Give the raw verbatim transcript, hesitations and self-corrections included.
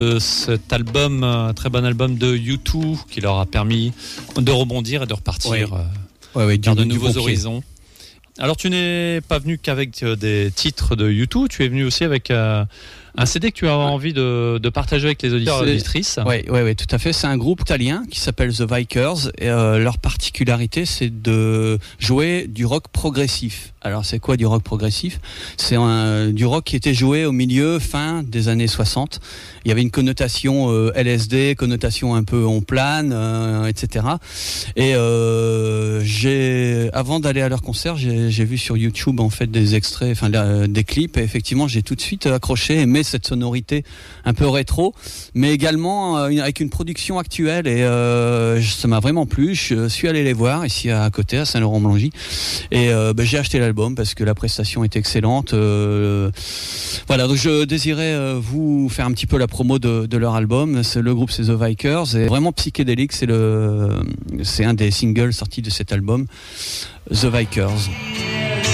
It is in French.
de cet album, un très bon album de U deux qui leur a permis de rebondir et de repartir ouais. Euh, ouais, ouais, vers de du nouveaux bon horizons. Alors tu n'es pas venu qu'avec des titres de U deux, tu es venu aussi avec euh, un C D que tu as envie de, de partager avec les auditeurs et auditrices. Oui, ouais, ouais, tout à fait. C'est un groupe italien qui s'appelle The Vikers. Et, euh, leur particularité, c'est de jouer du rock progressif. Alors, c'est quoi du rock progressif ? C'est un, du rock qui était joué au milieu, fin des années soixante. Il y avait une connotation euh, L S D, connotation un peu on plane, euh, et cetera. Et euh, j'ai, avant d'aller à leur concert, j'ai, j'ai vu sur YouTube en fait des extraits, enfin des clips. Et effectivement, j'ai tout de suite accroché, aimé cette sonorité un peu rétro, mais également euh, avec une production actuelle. Et euh, ça m'a vraiment plu. Je suis allé les voir ici à côté, à Saint-Laurent-Blangy, et euh, ben, j'ai acheté l'album parce que la prestation est excellente. Euh, voilà, donc je désirais euh, vous faire un petit peu la promo de, de leur album. C'est, le groupe, c'est The Vikers, et vraiment psychédélique. C'est le, c'est un des singles sortis de cet album, The Vikers.